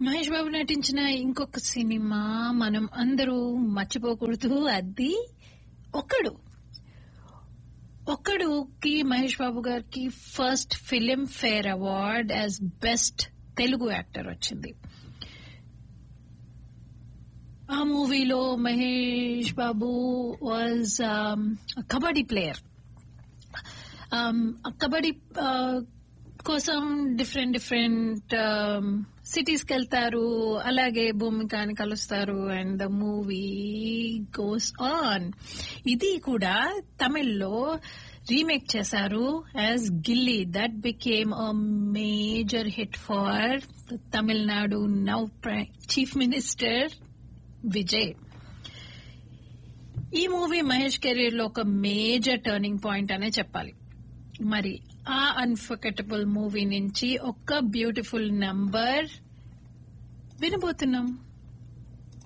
మహేష్ బాబు నటించిన ఇంకొక సినిమా మనం అందరూ మర్చిపోకూడదు. అది ఒక్కడు. ఒక్కడుకి మహేష్ బాబు గారికి first film fair award as best Telugu actor వచ్చింది. ఆ మూవీలో మహేష్ బాబు వాజ్ కబడ్డీ ప్లేయర్. కబడ్డీ కోసం డిఫరెంట్ సిటీస్ కి వెళ్తారు, అలాగే భూమికాని కలుస్తారు and the movie goes on. ఇది కూడా తమిళ్లో రీమేక్ చేశారు as gilli. That became a major hit for Tamil Nadu now chief minister Vijay. ఈ మూవీ మహేష్ కెరీర్ లో ఒక మేజర్ టర్నింగ్ పాయింట్ అనే చెప్పాలి. మరి ఆ అన్ఫర్గెటబుల్ మూవీ నుంచి ఒక బ్యూటిఫుల్ నంబర్ వినబోతున్నాం.